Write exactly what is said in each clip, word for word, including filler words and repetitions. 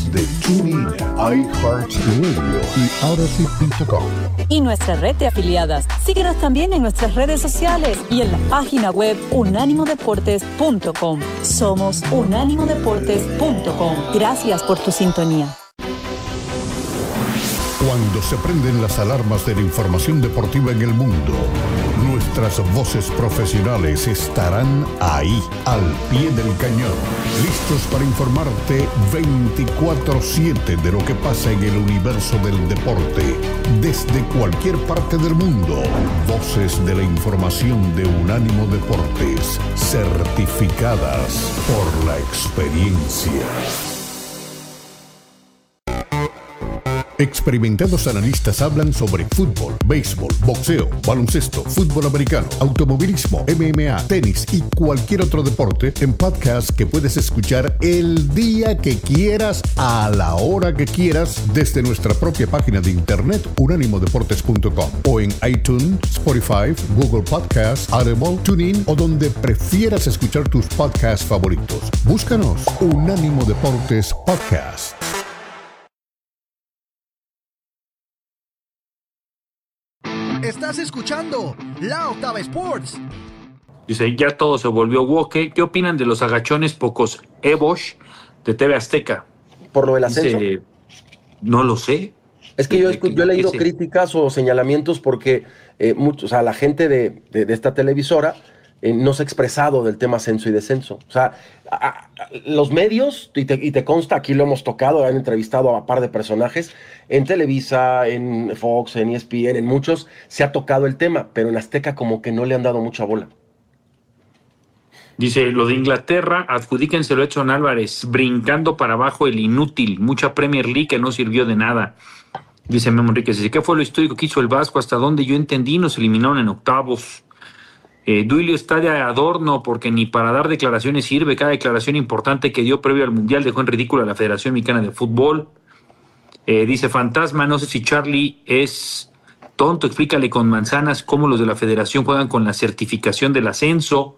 través de TuneIn, iHeartRadio y Odyssey punto com. Y nuestra red de afiliadas. Síguenos también en nuestras redes sociales y en la página web unánimo deportes punto com. Somos unánimo deportes punto com. Gracias por tu sintonía. Cuando se prenden las alarmas de la información deportiva en el mundo, nuestras voces profesionales estarán ahí, al pie del cañón, listos para informarte veinticuatro siete de lo que pasa en el universo del deporte, desde cualquier parte del mundo. Voces de la información de Unánimo Deportes, certificadas por la experiencia. Experimentados analistas hablan sobre fútbol, béisbol, boxeo, baloncesto, fútbol americano, automovilismo, M M A, tenis y cualquier otro deporte en podcast que puedes escuchar el día que quieras, a la hora que quieras, desde nuestra propia página de internet unánimo deportes punto com o en iTunes, Spotify, Google Podcasts, Audible, TuneIn o donde prefieras escuchar tus podcasts favoritos. Búscanos Unánimo Deportes Podcast. Estás escuchando La Octava Sports. Dice, ya todo se volvió woke. ¿Qué opinan de los agachones pocos Evosh de T V Azteca? Por lo del ascenso. Dice, no lo sé. Es que yo, ¿De qué- yo he leído qué sé? críticas o señalamientos porque eh, muchos, o sea, la gente de, de, de esta televisora eh, no se ha expresado del tema ascenso y descenso. O sea, a, a, los medios, y te, y te consta, aquí lo hemos tocado, han entrevistado a par de personajes, en Televisa, en Fox, en E S P N, en muchos, se ha tocado el tema, pero en Azteca como que no le han dado mucha bola. Dice, lo de Inglaterra, adjudíquenselo a Edson Álvarez, brincando para abajo el inútil, mucha Premier League que no sirvió de nada. Dice Memo Enríquez, dice, ¿qué fue lo histórico que hizo el Vasco? Hasta donde yo entendí, nos eliminaron en octavos. Eh, Duilio está de adorno porque ni para dar declaraciones sirve. Cada declaración importante que dio previo al Mundial dejó en ridículo a la Federación Mexicana de Fútbol. Eh, dice Fantasma, no sé si Charlie es tonto, explícale con manzanas cómo los de la Federación juegan con la certificación del ascenso.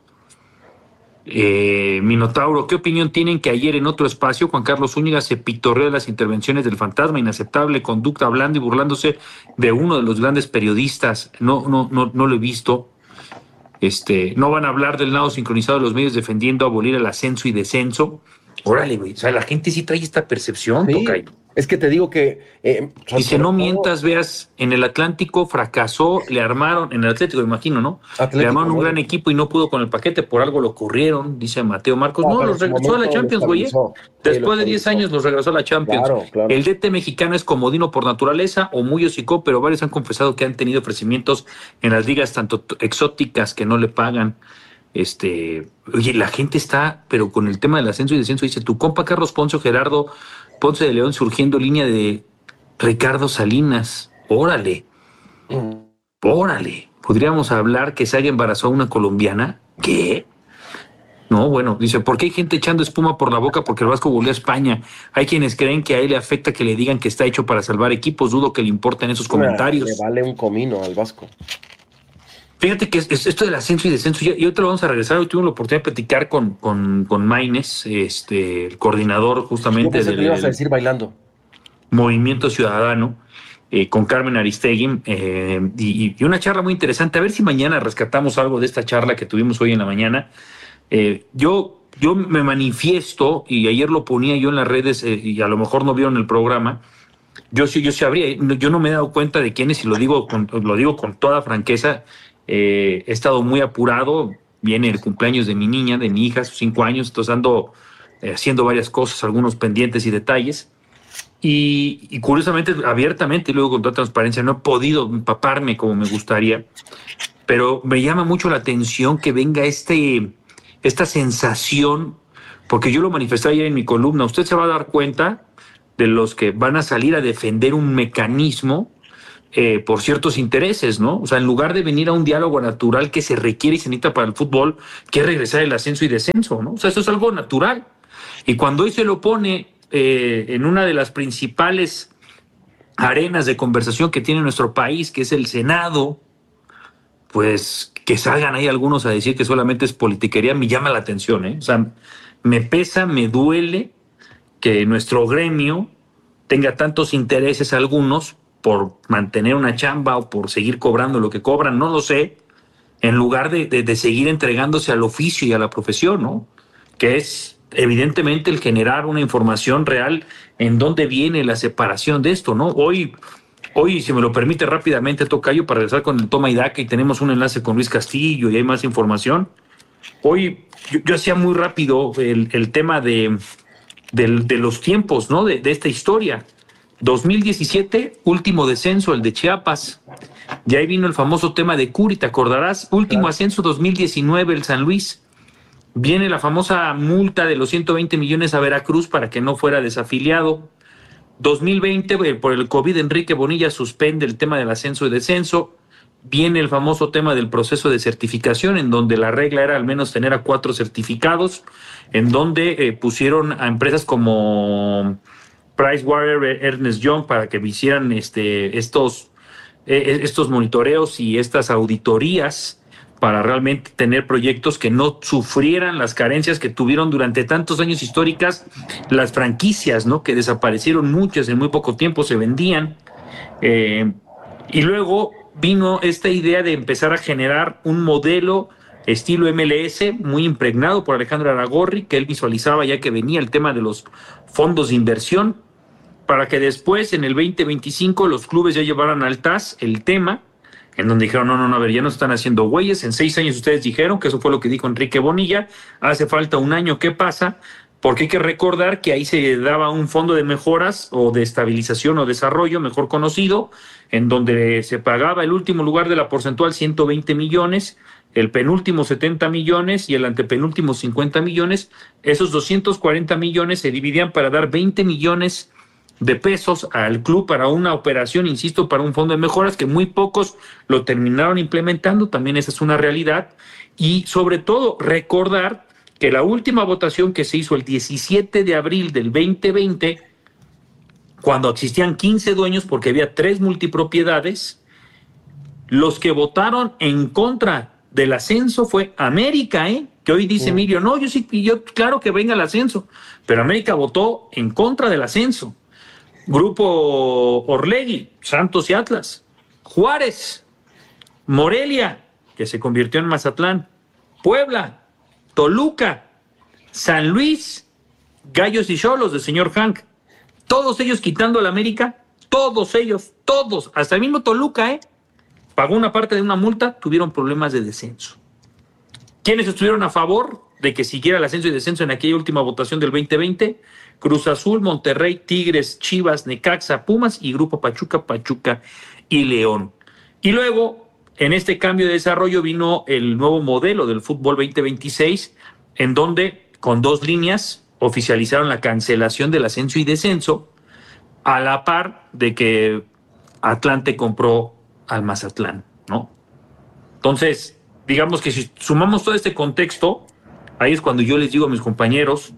Eh, Minotauro, ¿qué opinión tienen que ayer en otro espacio Juan Carlos Zúñiga se pitorreó de las intervenciones del Fantasma? Inaceptable conducta, hablando y burlándose de uno de los grandes periodistas. No, no, no, no lo he visto. Este, no van a hablar del nado sincronizado de los medios defendiendo abolir el ascenso y descenso. Órale, güey. O sea, la gente sí trae esta percepción, Sí, Tocayo. es que te digo que... Eh, Dice, no mientas, veas, en el Atlántico fracasó, le armaron, en el Atlético, imagino, ¿no? Atlético, le armaron un ¿no? gran equipo y no pudo con el paquete, por algo lo corrieron, dice Mateo Marcos. No, No, pero los en su regresó a la momento lo Champions, güey. ¿eh? estabilizó. Sí, Después lo de diez estabilizó. años los regresó a la Champions. Claro, claro. El D T mexicano es comodino por naturaleza o muy hocico, pero varios han confesado que han tenido ofrecimientos en las ligas tanto t- exóticas que no le pagan. Este, oye, la gente está, pero con el tema del ascenso y descenso, dice tu compa Carlos Ponce o Gerardo Ponce de León surgiendo línea de Ricardo Salinas. Órale, órale. ¿Podríamos hablar que se haya embarazado a una colombiana? ¿Qué? No, bueno, dice, ¿por qué hay gente echando espuma por la boca porque el Vasco volvió a España? Hay quienes creen que a él le afecta que le digan que está hecho para salvar equipos. Dudo que le importen esos comentarios. Le vale un comino al Vasco. Fíjate que es, es esto del ascenso y descenso, y ahorita lo vamos a regresar. Hoy tuvimos la oportunidad de platicar con, con, con Maines, este, el coordinador Yo justamente pensé que del, le ibas a del decir bailando. Movimiento Ciudadano, eh, con Carmen Aristegui, eh, y, y una charla muy interesante. A ver si mañana rescatamos algo de esta charla que tuvimos hoy en la mañana. Eh, yo, yo me manifiesto, y ayer lo ponía yo en las redes, eh, y a lo mejor no vieron el programa. Yo sí, yo sí habría, yo no me he dado cuenta de quién es, y lo digo con, lo digo con toda franqueza. Eh, he estado muy apurado, viene el cumpleaños de mi niña, de mi hija, sus cinco años, entonces ando eh, haciendo varias cosas, algunos pendientes y detalles. Y, y curiosamente, abiertamente, y luego con toda transparencia, no he podido empaparme como me gustaría, pero me llama mucho la atención que venga este, esta sensación, porque yo lo manifesté ayer en mi columna. Usted se va a dar cuenta de los que van a salir a defender un mecanismo eh, por ciertos intereses, ¿no? O sea, en lugar de venir a un diálogo natural que se requiere y se necesita para el fútbol, que es regresar el ascenso y descenso, ¿no? O sea, eso es algo natural. Y cuando hoy se lo pone eh, en una de las principales arenas de conversación que tiene nuestro país, que es el Senado, pues que salgan ahí algunos a decir que solamente es politiquería, me llama la atención, ¿eh? O sea, me pesa, me duele que nuestro gremio tenga tantos intereses algunos por mantener una chamba o por seguir cobrando lo que cobran, no lo sé, en lugar de, de, de seguir entregándose al oficio y a la profesión, ¿no? Que es evidentemente el generar una información real en dónde viene la separación de esto, ¿no? Hoy, hoy si me lo permite rápidamente, Tocayo, para regresar con el toma y daca, y tenemos un enlace con Luis Castillo y hay más información. Hoy yo, yo hacía muy rápido el, el tema de, de, de los tiempos, ¿no? De, de esta historia. dos mil diecisiete, último descenso, el de Chiapas. De ahí vino el famoso tema de Curi, ¿te acordarás? Último claro. ascenso, dos mil diecinueve, el San Luis. Viene la famosa multa de los ciento veinte millones a Veracruz para que no fuera desafiliado. dos mil veinte, por el COVID, Enrique Bonilla suspende el tema del ascenso y descenso. Viene el famoso tema del proceso de certificación, en donde la regla era al menos tener a cuatro certificados, en donde eh, pusieron a empresas como Pricewaterhouse, Ernst Young, para que hicieran este, estos, eh, estos monitoreos y estas auditorías para realmente tener proyectos que no sufrieran las carencias que tuvieron durante tantos años históricas las franquicias, ¿no? Que desaparecieron muchas, en muy poco tiempo se vendían. Eh, y luego vino esta idea de empezar a generar un modelo estilo M L S, muy impregnado por Alejandro Aragorri, que él visualizaba ya que venía el tema de los fondos de inversión, para que después, en el veinte veinticinco, los clubes ya llevaran al T A S el tema, en donde dijeron, no, no, no, a ver, ya nos están haciendo güeyes, en seis años ustedes dijeron, que eso fue lo que dijo Enrique Bonilla, hace falta un año, ¿qué pasa? Porque hay que recordar que ahí se daba un fondo de mejoras o de estabilización o desarrollo, mejor conocido, en donde se pagaba el último lugar de la porcentual ciento veinte millones, el penúltimo setenta millones y el antepenúltimo cincuenta millones. Esos doscientos cuarenta millones se dividían para dar veinte millones de pesos al club para una operación, insisto, para un fondo de mejoras que muy pocos lo terminaron implementando, también esa es una realidad. Y sobre todo recordar que la última votación que se hizo el diecisiete de abril del veinte veinte, cuando existían quince dueños porque había tres multipropiedades, los que votaron en contra del ascenso fue América, ¿eh? Que hoy dice Emilio, no, yo sí, yo claro que venga el ascenso, pero América votó en contra del ascenso. Grupo Orlegui, Santos y Atlas, Juárez, Morelia, que se convirtió en Mazatlán, Puebla, Toluca, San Luis, Gallos y Xolos del señor Hank, todos ellos quitando a la América, todos ellos, todos, hasta el mismo Toluca, ¿eh? Pagó una parte de una multa, tuvieron problemas de descenso. ¿Quiénes estuvieron a favor de que siguiera el ascenso y descenso en aquella última votación del veinte veinte? Cruz Azul, Monterrey, Tigres, Chivas, Necaxa, Pumas y Grupo Pachuca, Pachuca y León. Y luego, en este cambio de desarrollo vino el nuevo modelo del fútbol veinte veintiséis, en donde con dos líneas oficializaron la cancelación del ascenso y descenso, a la par de que Atlante compró al Mazatlán, ¿no? Entonces, digamos que si sumamos todo este contexto, ahí es cuando yo les digo a mis compañeros,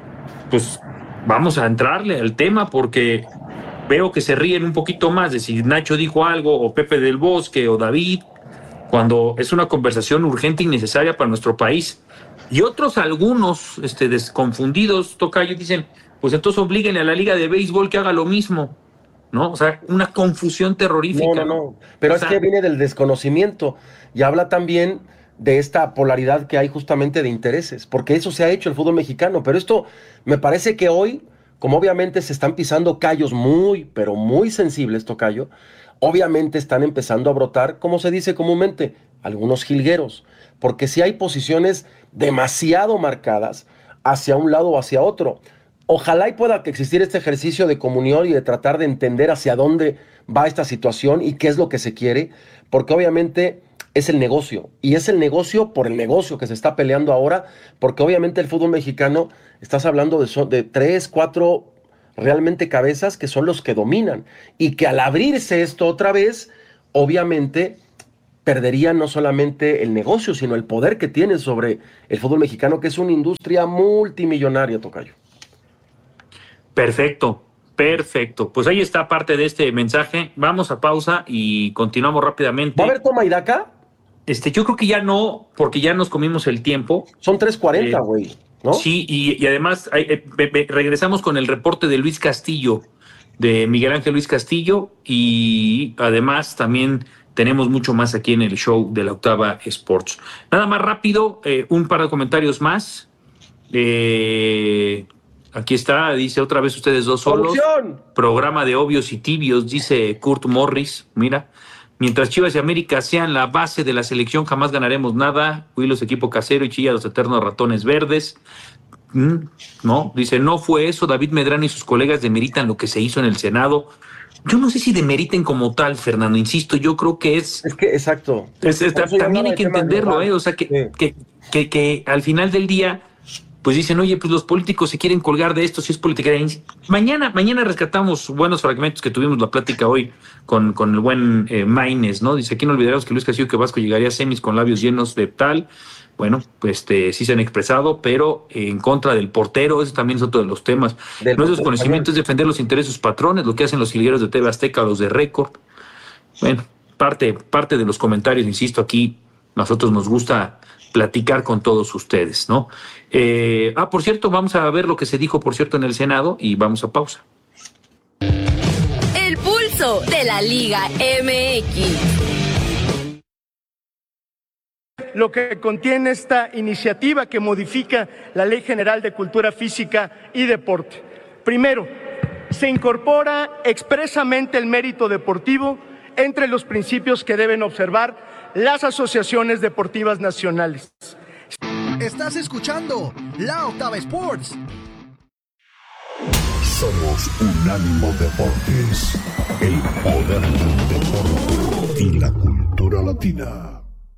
pues vamos a entrarle al tema, porque veo que se ríen un poquito más de si Nacho dijo algo, o Pepe del Bosque, o David, cuando es una conversación urgente y necesaria para nuestro país. Y otros, algunos este, desconfundidos, Tocayo, dicen, pues entonces oblíguenle a la Liga de Béisbol que haga lo mismo, ¿no? O sea, una confusión terrorífica. No, no, no, pero o es sea, que viene del desconocimiento y habla también de esta polaridad que hay justamente de intereses, porque eso se ha hecho el fútbol mexicano, pero esto me parece que hoy, como obviamente se están pisando callos muy, pero muy sensibles, Tocayo, obviamente están empezando a brotar, como se dice comúnmente, algunos jilgueros, porque si hay posiciones demasiado marcadas hacia un lado o hacia otro. Ojalá y pueda existir este ejercicio de comunión y de tratar de entender hacia dónde va esta situación y qué es lo que se quiere, porque obviamente es el negocio, y es el negocio por el negocio que se está peleando ahora, porque obviamente el fútbol mexicano, estás hablando de, so, de tres, cuatro realmente cabezas que son los que dominan, y que al abrirse esto otra vez, obviamente perderían no solamente el negocio, sino el poder que tienen sobre el fútbol mexicano, que es una industria multimillonaria, Tocayo. Perfecto, perfecto. Pues ahí está parte de este mensaje. Vamos a pausa y continuamos rápidamente. ¿Va a haber toma y daca? Este, yo creo que ya no, porque ya nos comimos el tiempo. Son tres cuarenta, güey. Eh, ¿no? Sí, y, y además hay, eh, be, be, regresamos con el reporte de Luis Castillo, de Miguel Ángel Luis Castillo, y además también tenemos mucho más aquí en el show de la Octava Sports. Nada más rápido, eh, un par de comentarios más. Eh, aquí está, dice otra vez ustedes dos solos. ¡Producción! Programa de obvios y tibios, dice Kurt Morris. Mira, mientras Chivas y América sean la base de la selección, jamás ganaremos nada. Huilos, equipo casero, y Chilla, los eternos ratones verdes. Mm, no, dice, no fue eso. David Medrano y sus colegas demeritan lo que se hizo en el Senado. Yo no sé si demeriten como tal, Fernando, insisto, yo creo que es... Es que, exacto. Es, es, también hay que entenderlo, ¿eh? O sea, que, sí. que, que, que al final del día, pues dicen, oye, pues los políticos se quieren colgar de esto, si es política. Mañana, mañana rescatamos buenos fragmentos que tuvimos la plática hoy con, con el buen eh, Maines, ¿no? Dice, aquí no olvidaremos que Luis Castillo que Vasco llegaría a semis con labios llenos de tal... Bueno, pues este, sí se han expresado, pero en contra del portero, eso también es otro de los temas. Del no es desconocimiento, es defender los intereses de sus patrones, lo que hacen los jilgueros de T V Azteca, los de Récord. Bueno, parte, parte de los comentarios, insisto, aquí nosotros nos gusta platicar con todos ustedes, ¿no? Eh, ah, por cierto, vamos a ver lo que se dijo, por cierto, en el Senado y vamos a pausa. El pulso de la Liga M X. Lo que contiene esta iniciativa que modifica la Ley General de Cultura Física y Deporte. Primero, se incorpora expresamente el mérito deportivo entre los principios que deben observar las asociaciones deportivas nacionales. Estás escuchando La Octava Sports. Somos Unánimo Deportes, el poder del deporte y la cultura latina.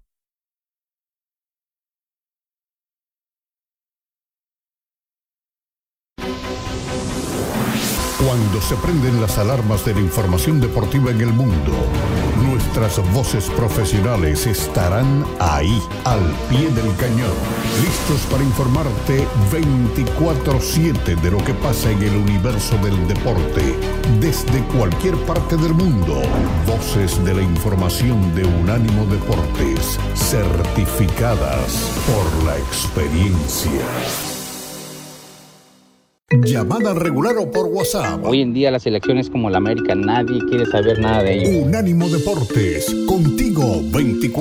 Cuando se prenden las alarmas de la información deportiva en el mundo, nuestras voces profesionales estarán ahí, al pie del cañón, listos para informarte veinticuatro siete de lo que pasa en el universo del deporte, desde cualquier parte del mundo. Voces de la información de Unánimo Deportes, certificadas por la experiencia. Llamada regular o por WhatsApp. Hoy en día las elecciones como la América, nadie quiere saber nada de ello. Unánimo Deportes, contigo veinticuatro